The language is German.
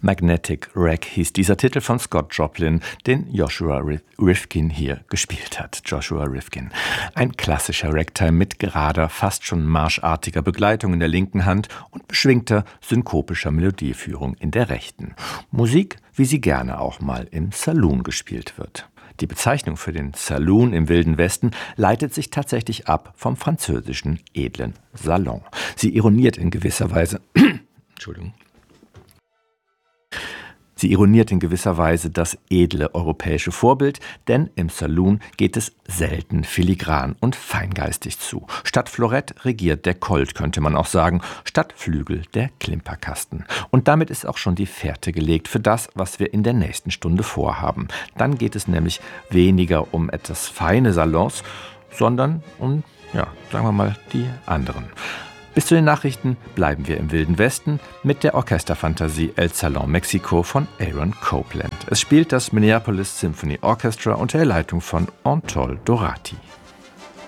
Magnetic Wreck hieß dieser Titel von Scott Joplin, den Joshua Rifkin hier gespielt hat. Joshua Rifkin. Ein klassischer Ragtime mit gerader, fast schon marschartiger Begleitung in der linken Hand und beschwingter, synkopischer Melodieführung in der rechten. Musik, wie sie gerne auch mal im Saloon gespielt wird. Die Bezeichnung für den Saloon im Wilden Westen leitet sich tatsächlich ab vom französischen edlen Salon. Sie ironiert in gewisser Weise das edle europäische Vorbild, denn im Saloon geht es selten filigran und feingeistig zu. Statt Florett regiert der Colt, könnte man auch sagen, statt Flügel der Klimperkasten. Und damit ist auch schon die Fährte gelegt für das, was wir in der nächsten Stunde vorhaben. Dann geht es nämlich weniger um etwas feine Salons, sondern um, sagen wir mal, die anderen. Bis zu den Nachrichten bleiben wir im Wilden Westen mit der Orchesterfantasie El Salon Mexico von Aaron Copland. Es spielt das Minneapolis Symphony Orchestra unter der Leitung von Anatole Dorati.